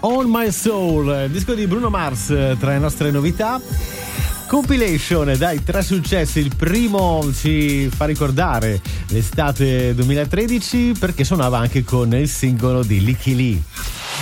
On My Soul, disco di Bruno Mars, tra le nostre novità. Compilation dai 3 successi. Il primo ci fa ricordare l'estate 2013 perché suonava anche con il singolo di Licky Lee.